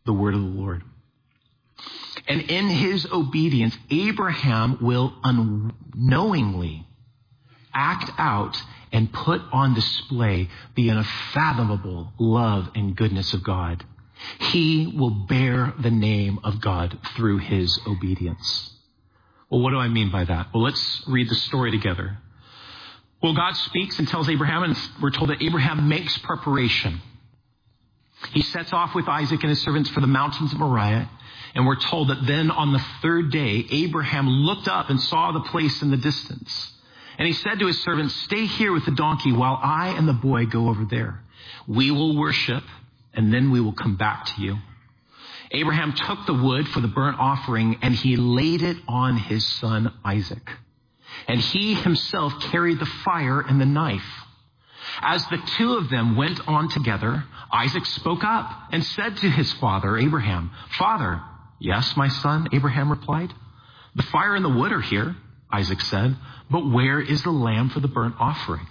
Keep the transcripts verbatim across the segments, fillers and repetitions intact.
the word of the Lord. And in his obedience, Abraham will unknowingly act out and put on display the unfathomable love and goodness of God. He will bear the name of God through his obedience. Well, what do I mean by that? Well, let's read the story together. Well, God speaks and tells Abraham, and we're told that Abraham makes preparation. He sets off with Isaac and his servants for the mountains of Moriah. And we're told that then on the third day, Abraham looked up and saw the place in the distance. And he said to his servants, "Stay here with the donkey while I and the boy go over there. We will worship, and then we will come back to you." Abraham took the wood for the burnt offering, and he laid it on his son Isaac. And he himself carried the fire and the knife. As the two of them went on together, Isaac spoke up and said to his father, Abraham, "Father." "Yes, my son," Abraham replied. "The fire and the wood are here," Isaac said, "but where is the lamb for the burnt offering?"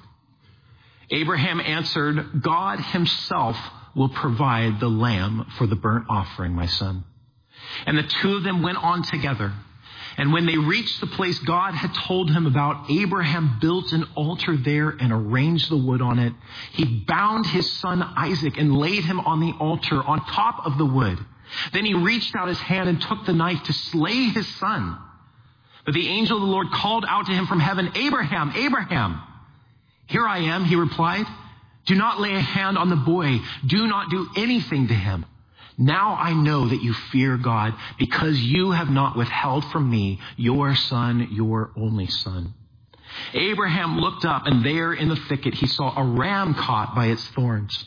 Abraham answered, "God himself will provide the lamb for the burnt offering, my son." And the two of them went on together. And when they reached the place God had told him about, Abraham built an altar there and arranged the wood on it. He bound his son Isaac and laid him on the altar on top of the wood. Then he reached out his hand and took the knife to slay his son. But the angel of the Lord called out to him from heaven, "Abraham, Abraham." "Here I am," he replied. "Do not lay a hand on the boy. Do not do anything to him. Now I know that you fear God, because you have not withheld from me your son, your only son." Abraham looked up, and there in the thicket he saw a ram caught by its thorns.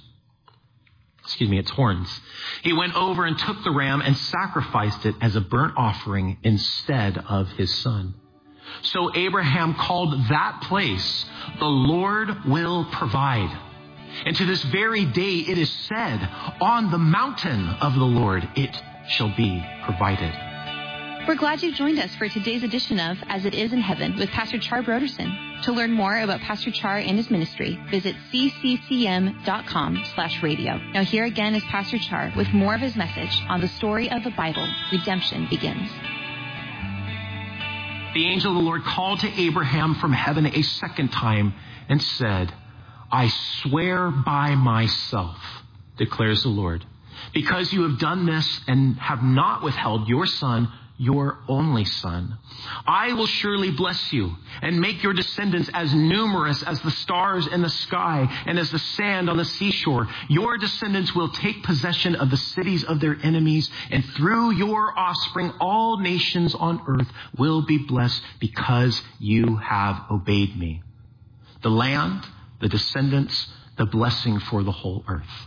Excuse me, its horns. He went over and took the ram and sacrificed it as a burnt offering instead of his son. So Abraham called that place, "The Lord will provide." And to this very day it is said, "On the mountain of the Lord it shall be provided." We're glad you joined us for today's edition of As It Is in Heaven with Pastor Char Broderson. To learn more about Pastor Char and his ministry, visit c c c m dot com slash radio. Now here again is Pastor Char with more of his message on the story of the Bible, Redemption Begins. The angel of the Lord called to Abraham from heaven a second time and said, "I swear by myself, declares the Lord, because you have done this and have not withheld your son, your only son, I will surely bless you and make your descendants as numerous as the stars in the sky and as the sand on the seashore. Your descendants will take possession of the cities of their enemies, and through your offspring all nations on earth will be blessed because you have obeyed me." The land, the descendants, the blessing for the whole earth.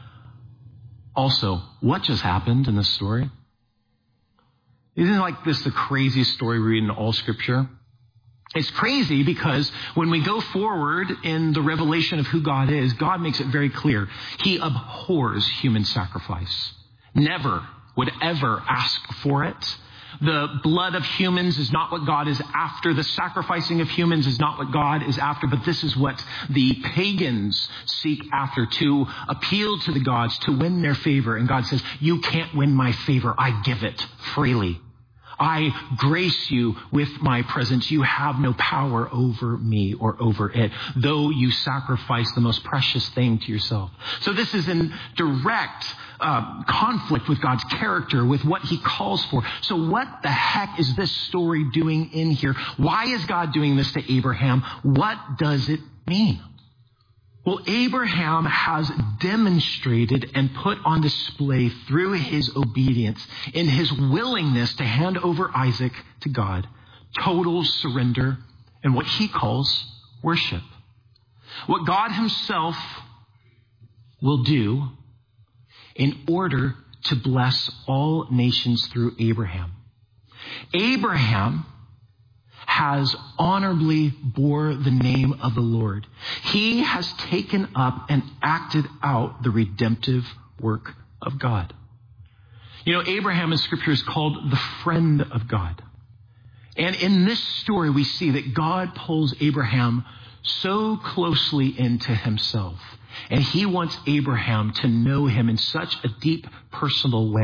Also, what just happened in this story? Isn't like this the craziest story we read in all Scripture? It's crazy because when we go forward in the revelation of who God is, God makes it very clear. He abhors human sacrifice. Never would ever ask for it. The blood of humans is not what God is after. The sacrificing of humans is not what God is after. But this is what the pagans seek after, to appeal to the gods, to win their favor. And God says, "You can't win my favor. I give it freely. I grace you with my presence. You have no power over me or over it, though you sacrifice the most precious thing to yourself." So this is in direct uh, conflict with God's character, with what he calls for. So what the heck is this story doing in here? Why is God doing this to Abraham? What does it mean? Well, Abraham has demonstrated and put on display through his obedience, in his willingness to hand over Isaac to God, total surrender and what he calls worship. What God himself will do in order to bless all nations through Abraham. Abraham has honorably bore the name of the Lord. He has taken up and acted out the redemptive work of God. You know, Abraham in Scripture is called the friend of God. And in this story, we see that God pulls Abraham so closely into himself. And he wants Abraham to know him in such a deep, personal way.